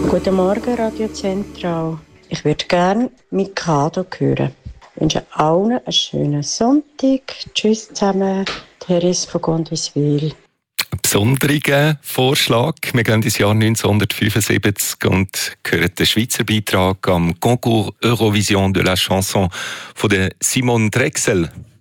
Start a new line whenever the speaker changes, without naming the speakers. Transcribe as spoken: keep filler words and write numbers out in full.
Guten Morgen, Radio Zentral. Ich würde gerne Mikado hören. Ich wünsche allen einen schönen Sonntag. Tschüss zusammen, Therese von Gondwiswil.
Ein besonderer Vorschlag. Wir gehen ins Jahr neunzehnhundertfünfundsiebzig und hören den Schweizer Beitrag am Concours Eurovision de la Chanson von der Simone Drexel.